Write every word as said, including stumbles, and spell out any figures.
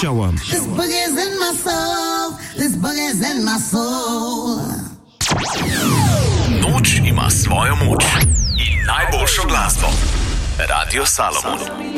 Ciao. This boogie's in my soul, this boogie's in my soul. Noč ima svojo moč in najboljšo glasbo. Radio Salomon.